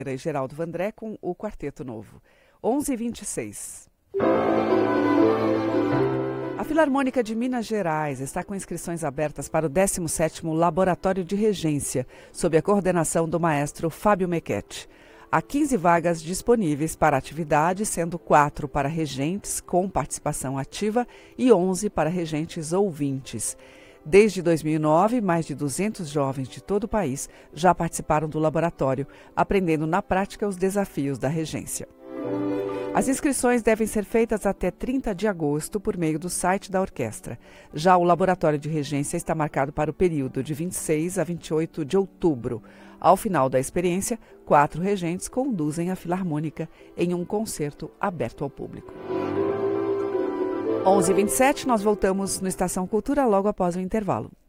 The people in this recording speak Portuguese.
e Geraldo Vandré com o Quarteto Novo. 11h26. A Filarmônica de Minas Gerais está com inscrições abertas para o 17º Laboratório de Regência, sob a coordenação do maestro Fábio Mequete. Há 15 vagas disponíveis para a atividade, sendo 4 para regentes com participação ativa e 11 para regentes ouvintes. Desde 2009, mais de 200 jovens de todo o país já participaram do laboratório, aprendendo na prática os desafios da regência. As inscrições devem ser feitas até 30 de agosto por meio do site da orquestra. Já o laboratório de regência está marcado para o período de 26 a 28 de outubro. Ao final da experiência, 4 regentes conduzem a Filarmônica em um concerto aberto ao público. 11h27, nós voltamos no Estação Cultura logo após o intervalo.